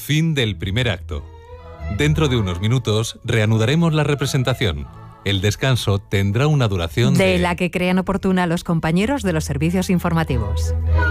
Fin del primer acto. Dentro de unos minutos reanudaremos la representación. El descanso tendrá una duración de la que crean oportuna los compañeros de los servicios informativos.